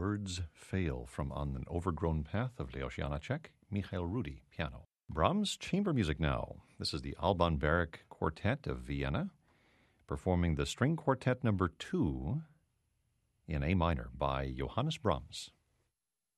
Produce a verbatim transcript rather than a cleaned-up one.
Birds Fail from On an Overgrown Path of Leos Janáček, Michael Rudy, piano. Brahms chamber music now. This is the Alban Berg Quartet of Vienna, performing the String Quartet number two in A minor by Johannes Brahms.